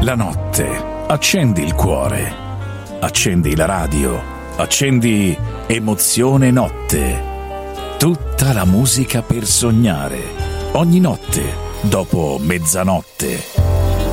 la notte, accendi il cuore, accendi la radio, accendi Emozione Notte. Tutta la musica per sognare, ogni notte, dopo mezzanotte.